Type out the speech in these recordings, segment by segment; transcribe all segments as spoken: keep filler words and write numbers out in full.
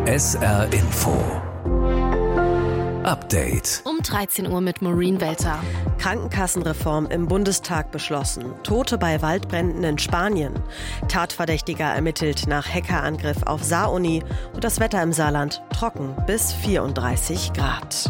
S R Info Update. Um dreizehn Uhr mit Maureen Welter. Krankenkassenreform im Bundestag beschlossen. Tote bei Waldbränden in Spanien. Tatverdächtiger ermittelt nach Hackerangriff auf Saaruni. Und das Wetter im Saarland trocken bis vierunddreißig Grad.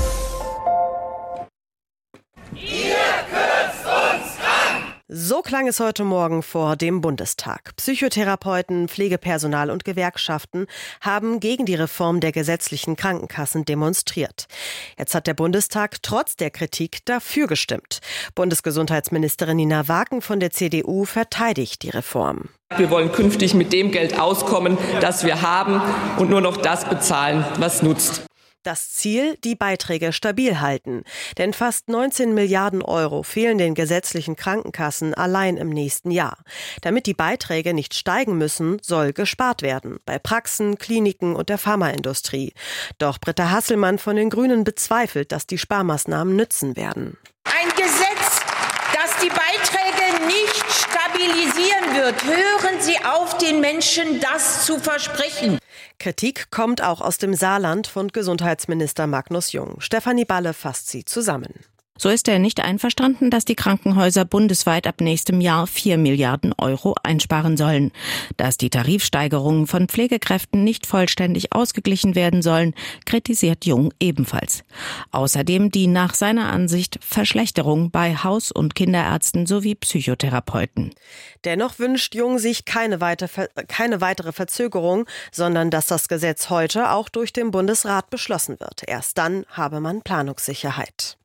So klang es heute Morgen vor dem Bundestag. Psychotherapeuten, Pflegepersonal und Gewerkschaften haben gegen die Reform der gesetzlichen Krankenkassen demonstriert. Jetzt hat der Bundestag trotz der Kritik dafür gestimmt. Bundesgesundheitsministerin Nina Waken von der C D U verteidigt die Reform. Wir wollen künftig mit dem Geld auskommen, das wir haben, und nur noch das bezahlen, was nutzt. Das Ziel, die Beiträge stabil halten. Denn fast neunzehn Milliarden Euro fehlen den gesetzlichen Krankenkassen allein im nächsten Jahr. Damit die Beiträge nicht steigen müssen, soll gespart werden. Bei Praxen, Kliniken und der Pharmaindustrie. Doch Britta Hasselmann von den Grünen bezweifelt, dass die Sparmaßnahmen nützen werden. Ein Gesetz, das die Beiträge nicht stabilisieren wird. Hören Sie auf, den Menschen das zu versprechen. Kritik kommt auch aus dem Saarland von Gesundheitsminister Magnus Jung. Stefanie Balle fasst sie zusammen. So ist er nicht einverstanden, dass die Krankenhäuser bundesweit ab nächstem Jahr vier Milliarden Euro einsparen sollen. Dass die Tarifsteigerungen von Pflegekräften nicht vollständig ausgeglichen werden sollen, kritisiert Jung ebenfalls. Außerdem die nach seiner Ansicht Verschlechterung bei Haus- und Kinderärzten sowie Psychotherapeuten. Dennoch wünscht Jung sich keine, weite, keine weitere Verzögerung, sondern dass das Gesetz heute auch durch den Bundesrat beschlossen wird. Erst dann habe man Planungssicherheit.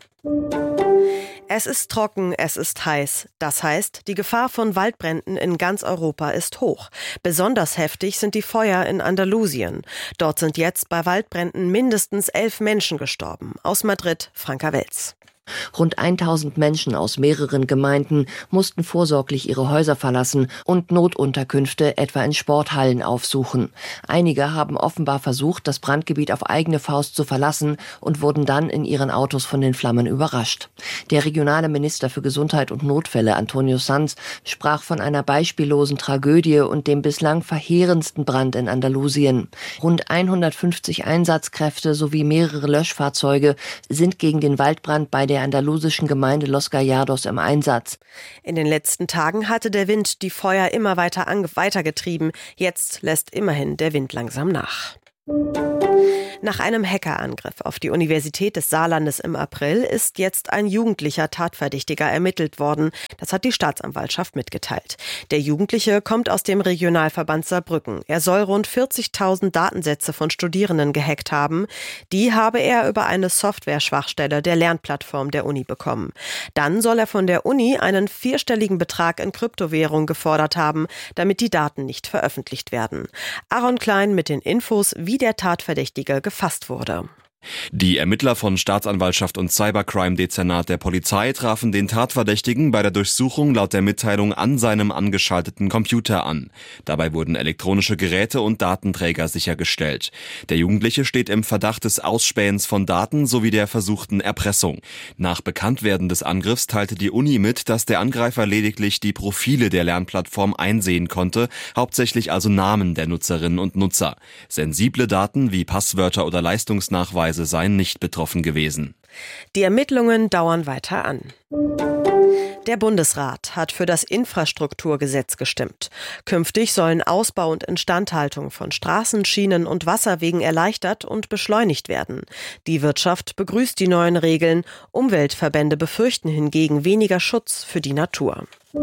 Es ist trocken, es ist heiß. Das heißt, die Gefahr von Waldbränden in ganz Europa ist hoch. Besonders heftig sind die Feuer in Andalusien. Dort sind jetzt bei Waldbränden mindestens elf Menschen gestorben. Aus Madrid, Franka Welz. Rund tausend Menschen aus mehreren Gemeinden mussten vorsorglich ihre Häuser verlassen und Notunterkünfte etwa in Sporthallen aufsuchen. Einige haben offenbar versucht, das Brandgebiet auf eigene Faust zu verlassen und wurden dann in ihren Autos von den Flammen überrascht. Der regionale Minister für Gesundheit und Notfälle, Antonio Sanz, sprach von einer beispiellosen Tragödie und dem bislang verheerendsten Brand in Andalusien. Rund hundertfünfzig Einsatzkräfte sowie mehrere Löschfahrzeuge sind gegen den Waldbrand bei der der andalusischen Gemeinde Los Gallardos im Einsatz. In den letzten Tagen hatte der Wind die Feuer immer weiter ange- weitergetrieben. Jetzt lässt immerhin der Wind langsam nach. Nach einem Hackerangriff auf die Universität des Saarlandes im April ist jetzt ein jugendlicher Tatverdächtiger ermittelt worden. Das hat die Staatsanwaltschaft mitgeteilt. Der Jugendliche kommt aus dem Regionalverband Saarbrücken. Er soll rund vierzigtausend Datensätze von Studierenden gehackt haben. Die habe er über eine Software-Schwachstelle der Lernplattform der Uni bekommen. Dann soll er von der Uni einen vierstelligen Betrag in Kryptowährung gefordert haben, damit die Daten nicht veröffentlicht werden. Aaron Klein mit den Infos, wie der Tatverdächtige gefasst wurde. Die Ermittler von Staatsanwaltschaft und Cybercrime-Dezernat der Polizei trafen den Tatverdächtigen bei der Durchsuchung laut der Mitteilung an seinem angeschalteten Computer an. Dabei wurden elektronische Geräte und Datenträger sichergestellt. Der Jugendliche steht im Verdacht des Ausspähens von Daten sowie der versuchten Erpressung. Nach Bekanntwerden des Angriffs teilte die Uni mit, dass der Angreifer lediglich die Profile der Lernplattform einsehen konnte, hauptsächlich also Namen der Nutzerinnen und Nutzer. Sensible Daten wie Passwörter oder Leistungsnachweise seien nicht betroffen gewesen. Die Ermittlungen dauern weiter an. Der Bundesrat hat für das Infrastrukturgesetz gestimmt. Künftig sollen Ausbau und Instandhaltung von Straßen, Schienen und Wasserwegen erleichtert und beschleunigt werden. Die Wirtschaft begrüßt die neuen Regeln. Umweltverbände befürchten hingegen weniger Schutz für die Natur.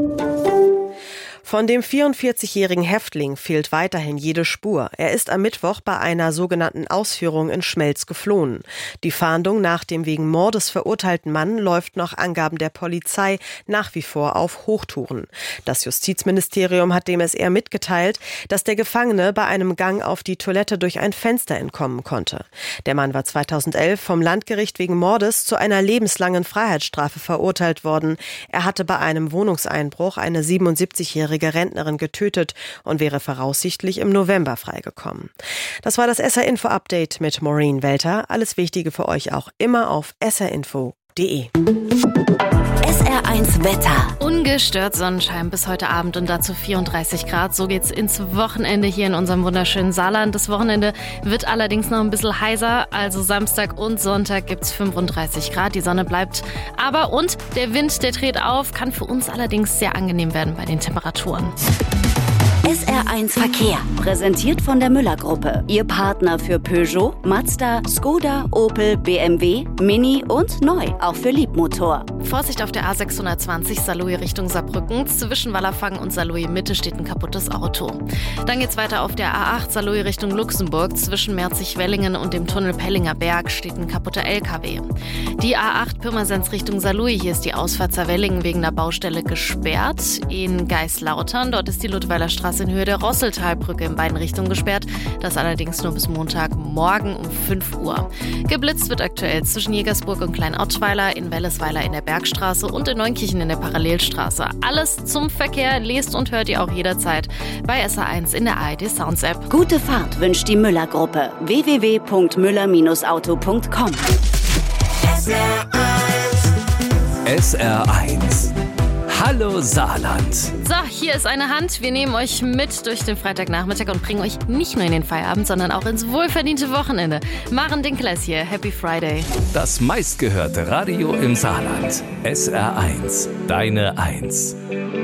Von dem vierundvierzigjährigen Häftling fehlt weiterhin jede Spur. Er ist am Mittwoch bei einer sogenannten Ausführung in Schmelz geflohen. Die Fahndung nach dem wegen Mordes verurteilten Mann läuft nach Angaben der Polizei nach wie vor auf Hochtouren. Das Justizministerium hat dem S R mitgeteilt, dass der Gefangene bei einem Gang auf die Toilette durch ein Fenster entkommen konnte. Der Mann war zweitausendelf vom Landgericht wegen Mordes zu einer lebenslangen Freiheitsstrafe verurteilt worden. Er hatte bei einem Wohnungseinbruch eine siebenundsiebzigjährige Rentnerin getötet und wäre voraussichtlich im November freigekommen. Das war das S R Info Update mit Maureen Welter. Alles Wichtige für euch auch immer auf s r info punkt punkt de. S R eins Wetter. Ungestört Sonnenschein bis heute Abend und dazu vierunddreißig Grad. So geht's ins Wochenende hier in unserem wunderschönen Saarland. Das Wochenende wird allerdings noch ein bisschen heißer. Also Samstag und Sonntag gibt's fünfunddreißig Grad. Die Sonne bleibt aber und der Wind, der dreht auf, kann für uns allerdings sehr angenehm werden bei den Temperaturen. S R eins Verkehr, präsentiert von der Müller-Gruppe. Ihr Partner für Peugeot, Mazda, Skoda, Opel, B M W, Mini und neu, auch für Liebmotor. Vorsicht auf der A sechshundertzwanzig Saarlouis Richtung Saarbrücken. Zwischen Wallerfangen und Saarlouis Mitte steht ein kaputtes Auto. Dann geht's weiter auf der A acht Saarlouis Richtung Luxemburg. Zwischen Merzig-Wellingen und dem Tunnel Pellinger Berg steht ein kaputter L K W. Die A acht Pirmasens Richtung Saarlouis. Hier ist die Ausfahrt Saarwellingen wegen der Baustelle gesperrt. In Geislautern, dort ist die Ludweiler Straße in Höhe der Rosseltalbrücke in beiden Richtungen gesperrt. Das allerdings nur bis Montagmorgen um fünf Uhr. Geblitzt wird aktuell zwischen Jägersburg und Kleinottweiler, in Wellesweiler in der Bergstraße und in Neunkirchen in der Parallelstraße. Alles zum Verkehr lest und hört ihr auch jederzeit bei S R eins in der A R D Sounds App. Gute Fahrt wünscht die Müller-Gruppe. w w w punkt müller auto punkt com. S R eins. Hallo Saarland. So, hier ist eine Hand. Wir nehmen euch mit durch den Freitagnachmittag und bringen euch nicht nur in den Feierabend, sondern auch ins wohlverdiente Wochenende. Maren Dinkler ist hier. Happy Friday. Das meistgehörte Radio im Saarland. S R eins. Deine Eins.